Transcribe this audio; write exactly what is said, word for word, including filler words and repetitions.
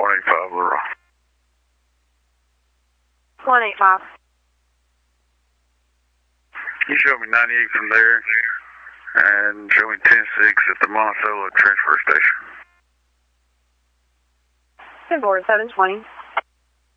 one eight five, Little Rock. one eight five. You show me ninety-eight from there, and show me ten six at the Monticello transfer station. ten four, seven twenty.